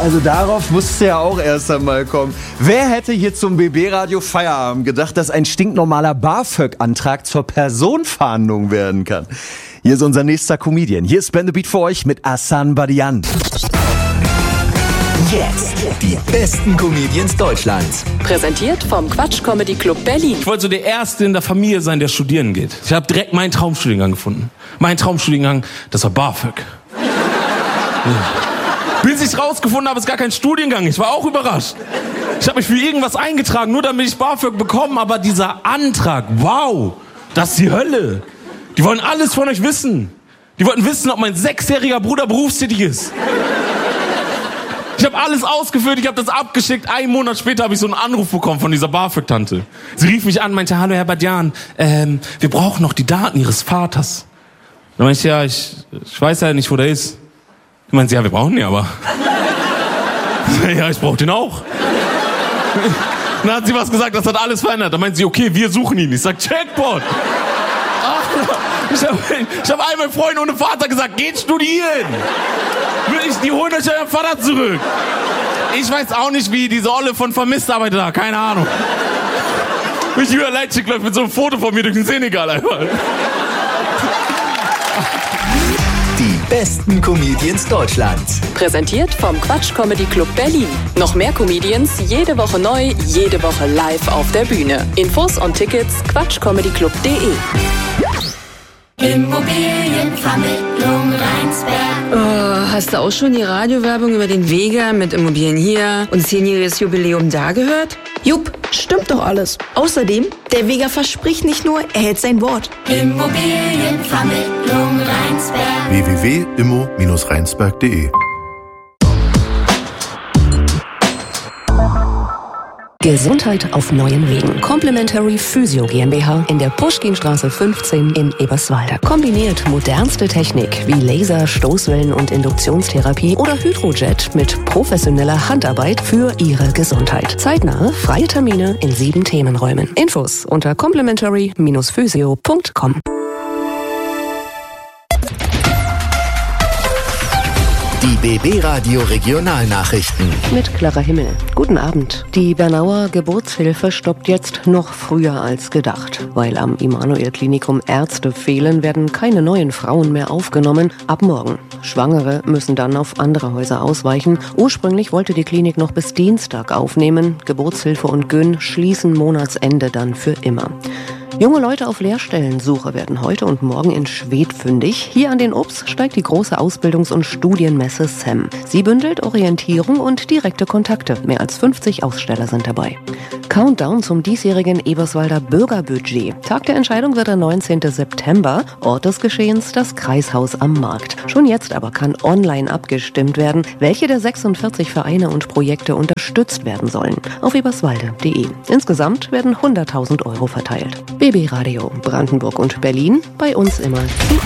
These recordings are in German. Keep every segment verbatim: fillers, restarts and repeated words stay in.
Also darauf musste ja auch erst einmal kommen. Wer hätte hier zum B B-Radio Feierabend gedacht, dass ein stinknormaler BAföG-Antrag zur Personenfahndung werden kann? Hier ist unser nächster Comedian. Hier ist Ben the Beat für euch mit Asan Badian. Jetzt die besten Comedians Deutschlands. Präsentiert vom Quatsch Comedy Club Berlin. Ich wollte so der Erste in der Familie sein, der studieren geht. Ich habe direkt meinen Traumstudiengang gefunden. Mein Traumstudiengang, das war BAföG. Ja. Bis ich rausgefunden habe, ist gar kein Studiengang. Ich war auch überrascht. Ich habe mich für irgendwas eingetragen, nur damit ich BAföG bekomme. Aber dieser Antrag, wow, das ist die Hölle. Die wollen alles von euch wissen. Die wollten wissen, ob mein sechsjähriger Bruder berufstätig ist. Ich habe alles ausgefüllt, ich habe das abgeschickt. Einen Monat später habe ich so einen Anruf bekommen von dieser BAföG-Tante. Sie rief mich an, meinte, hallo Herr Badian, ähm, wir brauchen noch die Daten Ihres Vaters. Dann meinte ich, ja, ich, ich weiß ja nicht, wo der ist. Ich meinte, ja, wir brauchen ihn aber. Ja, ich brauche den auch. Dann hat sie was gesagt, das hat alles verändert. Dann meinte sie, okay, wir suchen ihn. Ich sag, Jackpot. Ich habe ich hab all meinen Freunden ohne Vater gesagt, geht studieren. Ich, die holen euch euren Vater zurück. Ich weiß auch nicht, wie diese Olle von Vermisst arbeitet da. Keine Ahnung. Ich Julia Leitschik läuft mit so einem Foto von mir durch den Senegal einfach. Die besten Comedians Deutschlands. Präsentiert vom Quatsch Comedy Club Berlin. Noch mehr Comedians, jede Woche neu, jede Woche live auf der Bühne. Infos und Tickets quatschcomedyclub punkt de. Immobilienvermittlung Rheinsberg. Oh, hast du auch schon die Radiowerbung über den Vega mit Immobilien hier und zehnjähriges Jubiläum da gehört? Jupp, stimmt doch alles. Außerdem, der Vega verspricht nicht nur, er hält sein Wort. Immobilienvermittlung Rheinsberg. w w w punkt immo Bindestrich rheinsberg punkt de Gesundheit auf neuen Wegen. Complementary Physio GmbH in der Puschkinstraße fünfzehn in Eberswalde. Kombiniert modernste Technik wie Laser, Stoßwellen und Induktionstherapie oder Hydrojet mit professioneller Handarbeit für Ihre Gesundheit. Zeitnahe, freie Termine in sieben Themenräumen. Infos unter complementary Bindestrich physio punkt com. Die B B-Radio Regionalnachrichten. Mit Clara Himmel. Guten Abend. Die Bernauer Geburtshilfe stoppt jetzt noch früher als gedacht. Weil am Immanuel-Klinikum Ärzte fehlen, werden keine neuen Frauen mehr aufgenommen. Ab morgen. Schwangere müssen dann auf andere Häuser ausweichen. Ursprünglich wollte die Klinik noch bis Dienstag aufnehmen. Geburtshilfe und Gyn schließen Monatsende dann für immer. Junge Leute auf Lehrstellensuche werden heute und morgen in Schwedt fündig. Hier an den Ups steigt die große Ausbildungs- und Studienmesse S E M. Sie bündelt Orientierung und direkte Kontakte. Mehr als fünfzig Aussteller sind dabei. Countdown zum diesjährigen Eberswalder Bürgerbudget. Tag der Entscheidung wird der neunzehnten September. Ort des Geschehens das Kreishaus am Markt. Schon jetzt aber kann online abgestimmt werden, welche der sechsundvierzig Vereine und Projekte unterstützt werden sollen. Auf eberswalde punkt de. Insgesamt werden hunderttausend Euro verteilt. B B-Radio Brandenburg und Berlin, bei uns immer zu.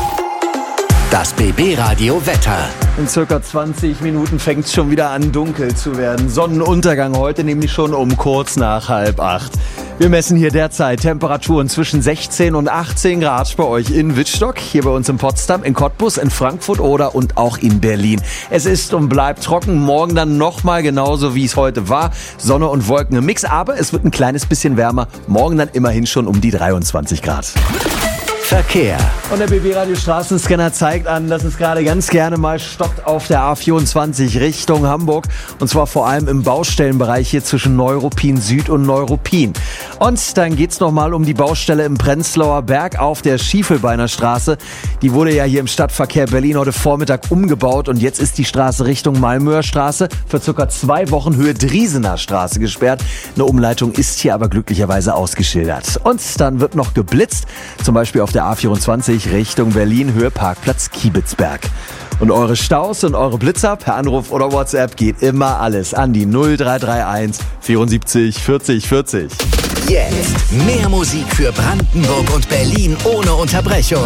Das B B-Radio Wetter. In circa zwanzig Minuten fängt es schon wieder an, dunkel zu werden. Sonnenuntergang heute nämlich schon um kurz nach halb acht. Wir messen hier derzeit Temperaturen zwischen sechzehn und achtzehn Grad bei euch in Wittstock, hier bei uns in Potsdam, in Cottbus, in Frankfurt oder und auch in Berlin. Es ist und bleibt trocken, morgen dann nochmal genauso wie es heute war. Sonne und Wolken im Mix, aber es wird ein kleines bisschen wärmer. Morgen dann immerhin schon um die dreiundzwanzig Grad. Verkehr. Und der B B-Radio Straßenscanner zeigt an, dass es gerade ganz gerne mal stoppt auf der A vierundzwanzig Richtung Hamburg. Und zwar vor allem im Baustellenbereich hier zwischen Neuruppin Süd und Neuruppin. Und dann geht's nochmal um die Baustelle im Prenzlauer Berg auf der Schiefelbeiner Straße. Die wurde ja hier im Stadtverkehr Berlin heute Vormittag umgebaut. Und jetzt ist die Straße Richtung Malmöer Straße für circa zwei Wochen Höhe Driesener Straße gesperrt. Eine Umleitung ist hier aber glücklicherweise ausgeschildert. Und dann wird noch geblitzt, zum Beispiel auf der A vierundzwanzig Richtung Berlin, Höhe Parkplatz Kiebitzberg. Und eure Staus und eure Blitzer per Anruf oder WhatsApp geht immer alles an die null drei drei eins vierundsiebzig vierzig vierzig. Jetzt mehr Musik für Brandenburg und Berlin ohne Unterbrechung.